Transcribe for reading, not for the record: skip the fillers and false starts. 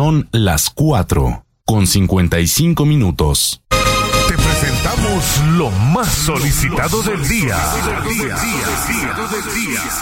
Son las 4:55. Te presentamos lo más solicitado del día.